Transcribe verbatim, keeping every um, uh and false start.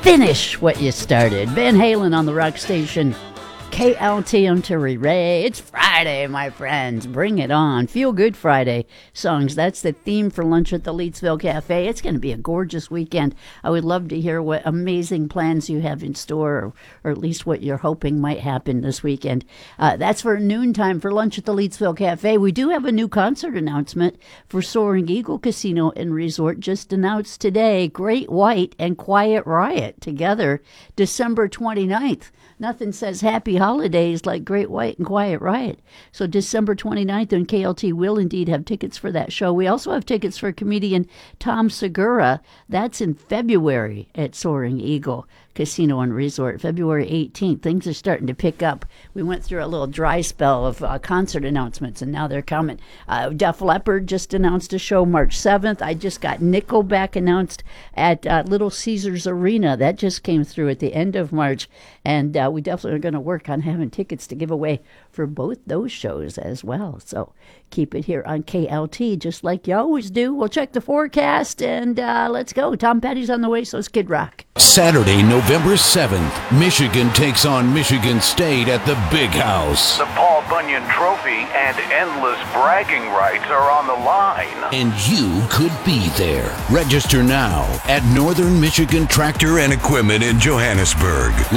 finish what you started. Van Halen on the rock station. K L T, I'm Terry Ray. It's Friday, my friends. Bring it on. Feel Good Friday songs. That's the theme for lunch at the Leetsville Cafe. It's going to be a gorgeous weekend. I would love to hear what amazing plans you have in store, or, or at least what you're hoping might happen this weekend. Uh, that's for noontime for lunch at the Leetsville Cafe. We do have a new concert announcement for Soaring Eagle Casino and Resort, just announced today. Great White and Quiet Riot together December twenty-ninth. Nothing says happy holidays like Great White and Quiet Riot. So December twenty-ninth, and K L T will indeed have tickets for that show. We also have tickets for comedian Tom Segura. That's in February at Soaring Eagle Casino and Resort, February eighteenth. Things are starting to pick up. We went through a little dry spell of uh, concert announcements, and now they're coming. Uh, Def Leppard just announced a show March seventh. I just got Nickelback announced at uh, Little Caesars Arena. That just came through at the end of March, and uh, we definitely are going to work on having tickets to give away for both those shows as well. So keep it here on K L T, just like you always do. We'll check the forecast, and uh, let's go. Tom Petty's on the way, so it's Kid Rock. Saturday, November seventh, Michigan takes on Michigan State at the Big House. The Paul Bunyan Trophy and endless bragging rights are on the line. And you could be there. Register now at Northern Michigan Tractor and Equipment in Johannesburg.